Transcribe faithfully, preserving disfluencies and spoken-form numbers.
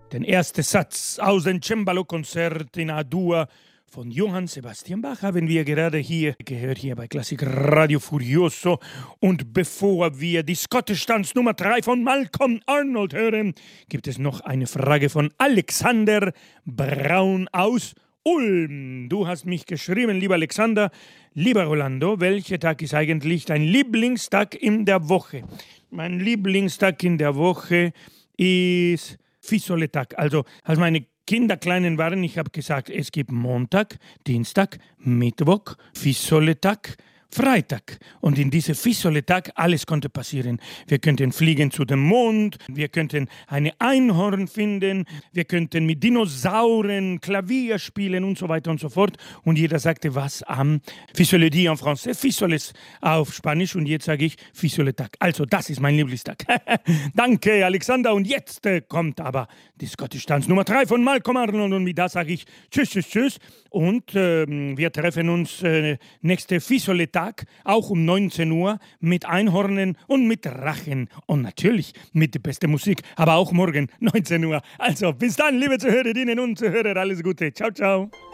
Den ersten Satz aus dem Cembalo-Konzert in A-Dur von Johann Sebastian Bach haben wir gerade hier gehört, hier bei Klassik Radio Furioso. Und bevor wir die Scottish Dance Nummer drei von Malcolm Arnold hören, gibt es noch eine Frage von Alexander Braun aus Ulm. Du hast mich geschrieben, lieber Alexander, lieber Rolando, welcher Tag ist eigentlich dein Lieblingstag in der Woche? Mein Lieblingstag in der Woche ist Fisoletag. Also, als meine Kinder kleinen waren, ich habe gesagt, es gibt Montag, Dienstag, Mittwoch, Fisoletag, Freitag. Und in diesem Fisoletag alles konnte passieren. Wir könnten fliegen zu dem Mond, wir könnten eine Einhorn finden, wir könnten mit Dinosauren Klavier spielen und so weiter und so fort. Und jeder sagte, was am Fisoledie en français, Fisoles auf Spanisch. Und jetzt sage ich Fisoletag. Also, das ist mein Lieblingstag. Danke, Alexander. Und jetzt äh, kommt aber die Scottish Dance Nummer drei von Malcolm Arnold. Und mit das sage ich Tschüss, Tschüss, Tschüss. Und äh, wir treffen uns äh, nächste Fisoletag auch um neunzehn Uhr mit Einhornen und mit Drachen und natürlich mit der besten Musik, aber auch morgen neunzehn Uhr. Also bis dann, liebe Zuhörerinnen und Zuhörer, alles Gute. Ciao, ciao.